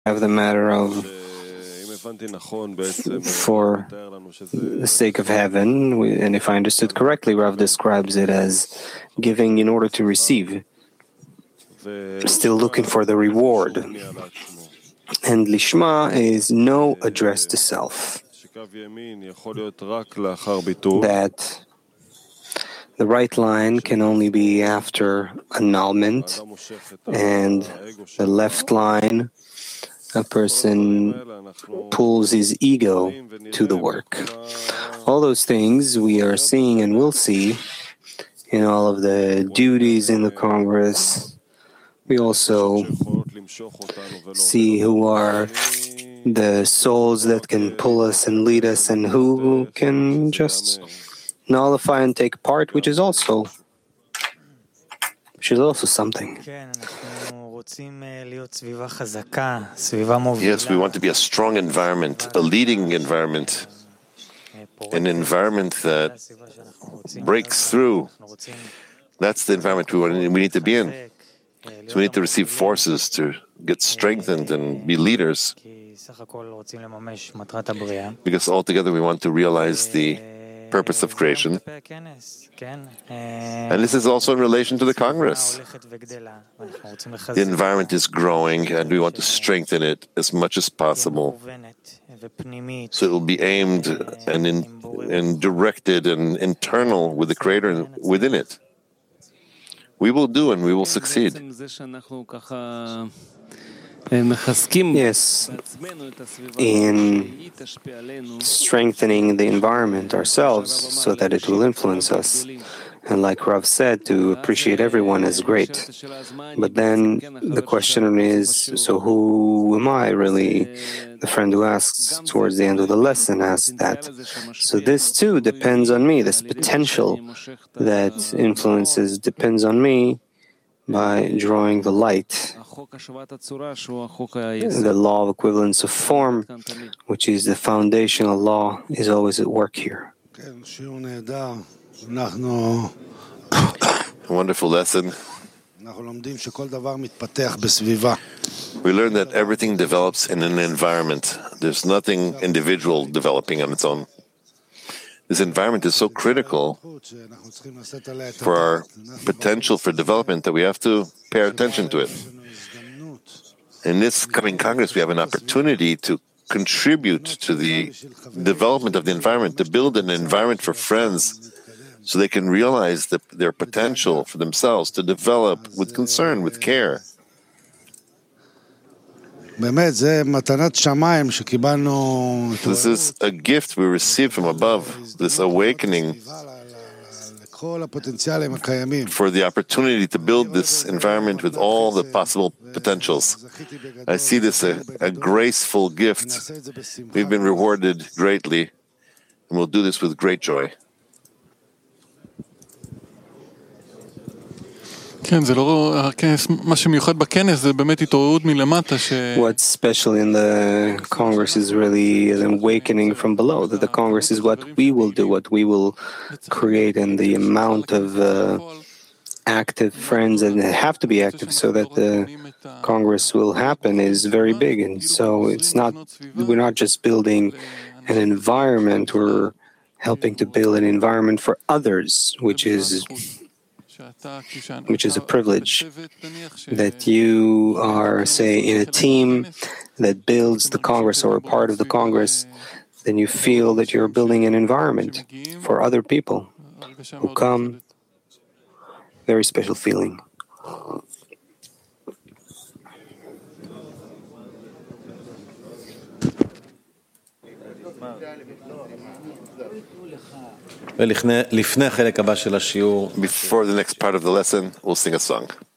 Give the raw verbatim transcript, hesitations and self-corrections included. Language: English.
have the matter of for the sake of heaven, we, and if I understood correctly, Rav describes it as giving in order to receive, still looking for the reward. And Lishma is no address to self. That the right line can only be after annulment, and the left line, a person pulls his ego to the work. All those things we are seeing and will see in all of the duties in the Congress. We also see who are the souls that can pull us and lead us, and who can just nullify and take part, which is also which is also something. Yes, we want to be a strong environment, a leading environment, an environment that breaks through. That's the environment we want. We need to be in. So we need to receive forces to get strengthened and be leaders, because altogether we want to realize the purpose of creation. And this is also in relation to the Congress. The environment is growing, and we want to strengthen it as much as possible, so it will be aimed and, in, and directed and internal with the Creator within it. We will do, and we will succeed. Yes, in strengthening the environment ourselves so that it will influence us. And like Rav said, to appreciate everyone is great. But then the question is, so who am I really? The friend who asks towards the end of the lesson asked that. So this too depends on me. This potential that influences depends on me by drawing the light. The law of equivalence of form, which is the foundational law, is always at work here. A wonderful lesson. We learn that everything develops in an environment. There's nothing individual developing on its own. This environment is so critical for our potential for development that we have to pay attention to it. In this coming Congress, we have an opportunity to contribute to the development of the environment, to build an environment for friends so they can realize the, their potential for themselves, to develop with concern, with care. This is a gift we received from above, this awakening for the opportunity to build this environment with all the possible potentials. I see this a, a graceful gift. We've been rewarded greatly, and we'll do this with great joy. What's special in the Congress is really an awakening from below, that the Congress is what we will do, what we will create, and the amount of uh, active friends, and they have to be active so that the Congress will happen, is very big. And so it's not, we're not just building an environment, we're helping to build an environment for others, which is which is a privilege, that you are, say, in a team that builds the Congress or a part of the Congress, then you feel that you're building an environment for other people who come. Very special feeling. Before the next part of the lesson, we'll sing a song.